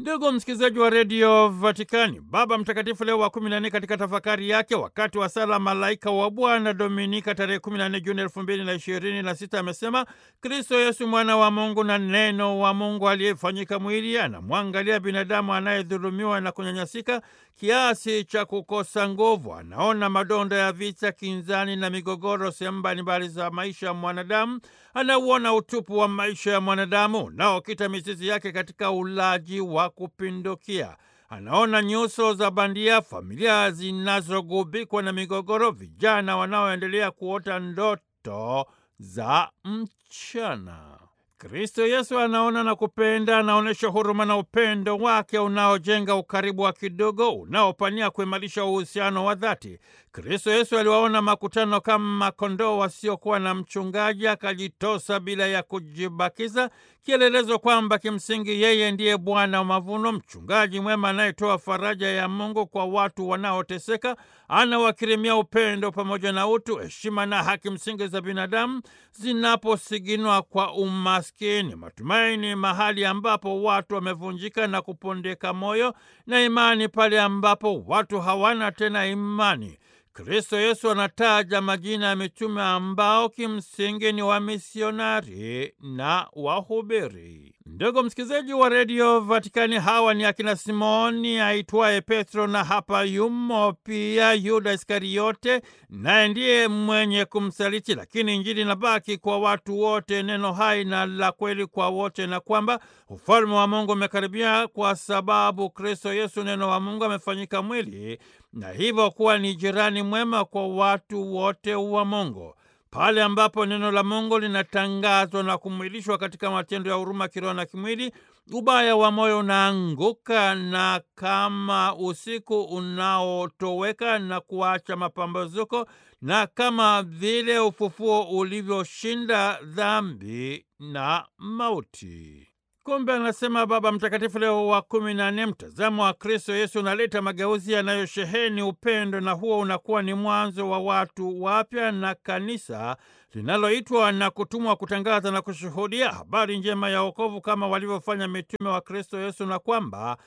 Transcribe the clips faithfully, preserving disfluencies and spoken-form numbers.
Ndugu msikilizaji wa redio Vatikani, Baba Mtakatifu Leo wa kumi na nne katika tafakari yake wakati wa sala Malaika wa Bwana Dominika tarehe kumi na nne Juni elfu mbili na ishirini na sita amesema Kristo Yesu mwana wa Mungu na neno wa Mungu aliyefanyika mwili anamwangalia binadamu anayedhulumiwa na kunyanyasika kiasi cha kukosa nguvu. Anaona madonda ya vita, kinzani na migogoro sehemu mbalimbali za maisha ya mwanadamu. Anauona utupu wa maisha ya mwanadamu unaokita mizizi yake katika ulaji wa kupindukia. Anaona nyuso za bandia, familia zinazogubikwa na migogoro, vijana wanaoendelea kuota ndoto za mchana. Kristo Yesu anaona na kupenda, anaonyesha huruma na upendo wake unaojenga ukaribu wa kidogo, unaopania kuimarisha uhusiano wa dhati. Kristo Yesu aliwaona makutano kama kondoo wasiokuwa na mchungaji, akajitosa bila ya kujibakiza, kielelezo kwamba kimsingi yeye ndiye Bwana wa mavuno, mchungaji mwema anayetoa faraja ya Mungu kwa watu wanaoteseka. Anawakirimia upendo pamoja na utu, heshima na haki msingi za binadamu zinaposiginwa kwa umaskini, matumaini mahali ambapo watu wamevunjika na kupondeka moyo, na imani pale ambapo watu hawana tena imani. Kristo Yesu anataja majina ya mitume ambao kimsingi ni wamisionari na wahubiri. Ndugu msikilizaji wa redio Vatikani, hawa ni akina Simoni aitwaye Petro, na hapa yumo pia Yuda Iskariote, naye ndiye mwenye kumsaliti. Lakini Injili inabaki kwa watu wote, neno hai na la kweli kwa wote, na kwamba ufalme wa Mungu umekaribia kwa sababu Kristo Yesu neno wa Mungu amefanyika mwili, na hivyo kuwa ni jirani mwema kwa watu wote wa Mungu. Pale ambapo neno la Mungu linatangazwa na kumwilishwa katika matendo ya huruma kiroho na kimwili, ubaya wa moyo unaanguka, na kama usiku unaotoweka na kuacha mapambazuko, na kama vile ufufuo ulivyoshinda dhambi na mauti. Kumbe, anasema Baba Mtakatifu Leo wa kumi na nne, mtazamo wa Kristo Yesu unaleta mageuzi yanayosheheni upendo, na huo unakuwa ni mwanzo wa watu wapya na kanisa linaloitwa na kutumwa kutangaza na kushuhudia habari njema ya wokovu kama walivyofanya mitume wa Kristo Yesu, na kwamba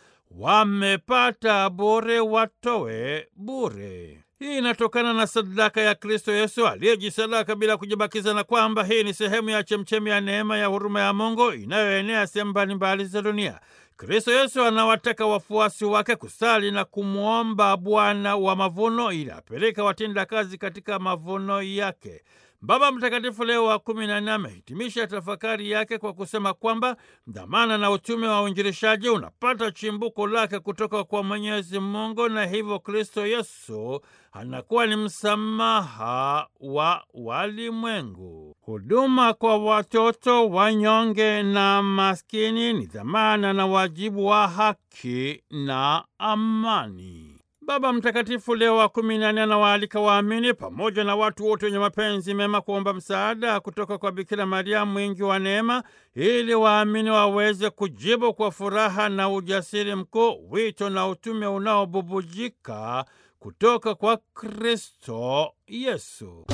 wamepata bure watoe bure. Hii inatokana na sadaka ya Kristo Yesu aliyejisadaka bila kujibakiza, na kwamba hii ni sehemu ya chemchemi ya neema ya huruma ya Mungu inayoenea sehemu mbalimbali za dunia. Kristo Yesu anawataka wafuasi wake kusali na kumwomba Bwana wa mavuno ili apeleke watenda kazi katika mavuno yake. Baba Mtakatifu Leo wa kumi na nne amehitimisha tafakari yake kwa kusema kwamba dhamana na utume wa uinjilishaji unapata chimbuko lake kutoka kwa Mwenyezi Mungu, na hivyo Kristo Yesu anakuwa ni msamaha wa walimwengu. Huduma kwa watoto, wanyonge na maskini ni dhamana na wajibu wa haki na amani. Baba Mtakatifu Leo wa kumi na nne anawaalika waamini pamoja na watu wote wenye mapenzi mema kuomba msaada kutoka kwa Bikira Maria mwingi wa neema, ili waamini waweze kujibu kwa furaha na ujasiri mkuu wito na utume unaobubujika kutoka kwa Kristo Yesu.